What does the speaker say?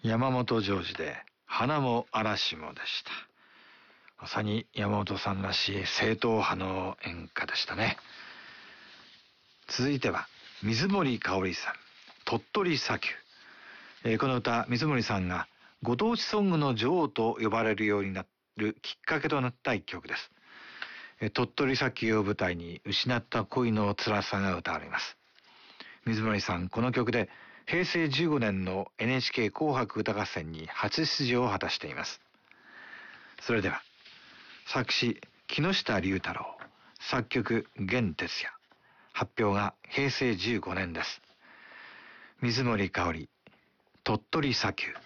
山本譲二で花も嵐もでした。まさに山本さんらしい正統派の演歌でしたね。続いては水森かおりさん、鳥取砂丘。この歌、水森さんがご当地ソングの女王と呼ばれるようになるきっかけとなった一曲です。鳥取砂丘を舞台に失った恋の辛さが歌われます。水森さん、この曲で平成15年の NHK 紅白歌合戦に初出場を果たしています。それでは作詞木下龍太郎、作曲弦哲也、発表が平成15年です。水森かおり、鳥取砂丘。